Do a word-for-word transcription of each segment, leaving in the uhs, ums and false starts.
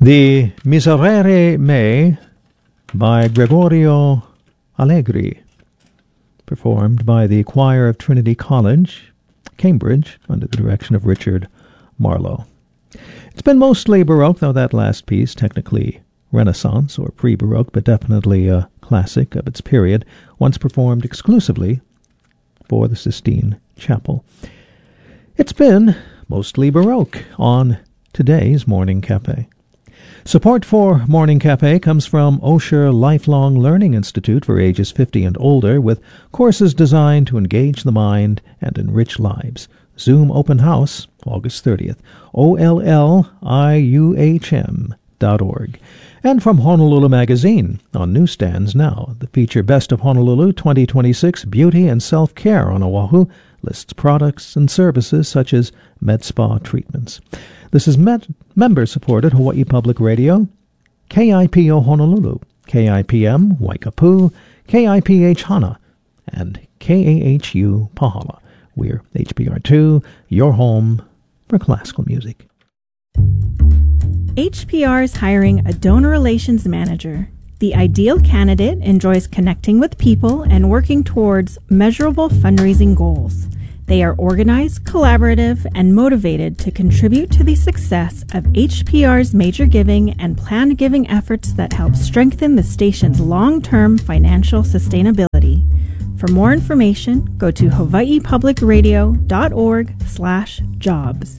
The Miserere Me by Gregorio Allegri, performed by the choir of Trinity College, Cambridge, under the direction of Richard Marlowe. It's been mostly Baroque, though that last piece, technically Renaissance or pre-Baroque, but definitely a classic of its period, once performed exclusively for the Sistine Chapel. It's been mostly Baroque on today's Morning Cafe. Support for Morning Cafe comes from Osher Lifelong Learning Institute for ages fifty and older, with courses designed to engage the mind and enrich lives. Zoom Open House, August thirtieth, O L L I U H M dot org. And from Honolulu Magazine, on newsstands now, the feature Best of Honolulu twenty twenty-six Beauty and Self-Care on Oahu lists products and services such as med spa treatments. This is met, member-supported Hawaii Public Radio, K I P O Honolulu, K I P M Waikapu, K I P H Hana, and K A H U Pahala. We're H P R two, your home for classical music. H P R is hiring a donor relations manager. The ideal candidate enjoys connecting with people and working towards measurable fundraising goals. They are organized, collaborative, and motivated to contribute to the success of H P R's major giving and planned giving efforts that help strengthen the station's long-term financial sustainability. For more information, go to hawaii public radio dot org slash jobs.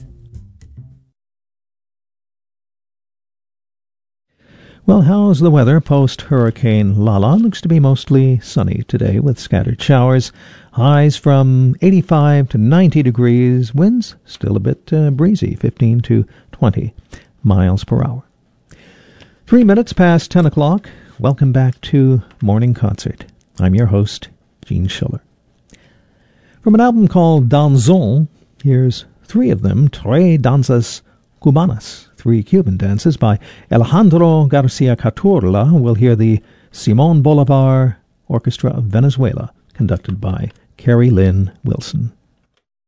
Well, how's the weather post-Hurricane Lala? Looks to be mostly sunny today with scattered showers. Highs from eighty-five to ninety degrees. Winds still a bit uh, breezy, fifteen to twenty miles per hour. Three minutes past ten o'clock. Welcome back to Morning Concert. I'm your host, Gene Schiller. From an album called Danzón, here's three of them, Tres Danzas Cubanas, three Cuban dances by Alejandro Garcia Caturla. We'll hear the Simón Bolívar Orchestra of Venezuela, conducted by Carrie Lynn Wilson.